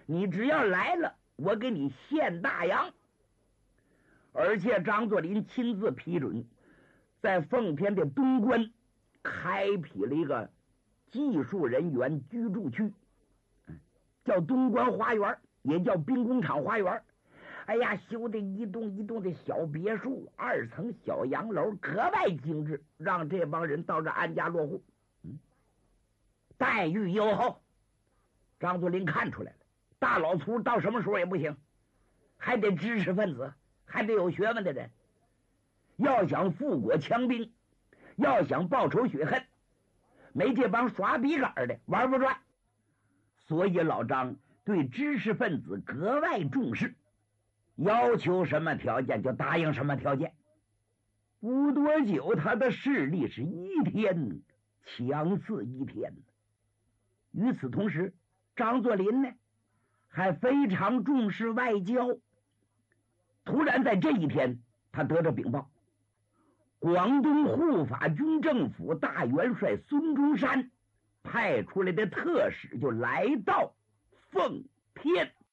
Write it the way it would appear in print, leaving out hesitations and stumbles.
你只要来了，我给你献大洋。而且张作霖亲自批准，在奉天的东关开辟了一个技术人员居住区，叫东关花园，也叫兵工厂花园。哎呀，修的一栋一栋的小别墅，2层小洋楼，格外精致，让这帮人到这安家落户。待遇优厚。张作霖看出来了，大老粗到什么时候也不行，还得知识分子，还得有学问的人。要想富国强兵，要想报仇雪恨，没这帮耍笔杆的玩不转。所以老张对知识分子格外重视，要求什么条件就答应什么条件。不多久，他的势力是一天强似一天。与此同时，张作霖呢还非常重视外交。突然在这一天，他得着禀报，广东护法军政府大元帅孙中山派出来的特使就来到奉天。